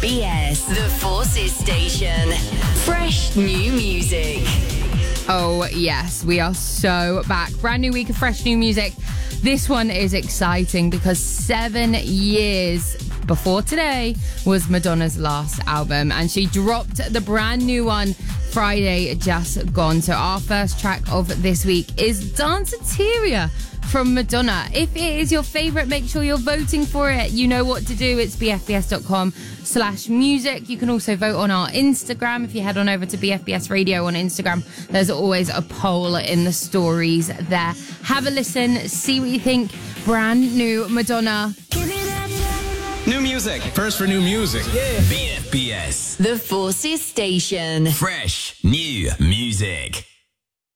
BFBS, the Forces Station. Fresh new music. Oh, yes, we are so back. Brand new week of fresh new music. This one is exciting because 7 years before today was Madonna's last album, and she dropped the brand new one Friday just gone. So our first track of this week is Danceteria from Madonna. If it is your favourite, make sure you're voting for it. You know what to do. It's bfbs.com/music. You can also vote on our Instagram. If you head on over to BFBS Radio on Instagram, there's always a poll in the stories there. Have a listen, see what you think. Brand new Madonna. New music. First for new music. Yeah. BFBS, the Forces Station. Fresh new music.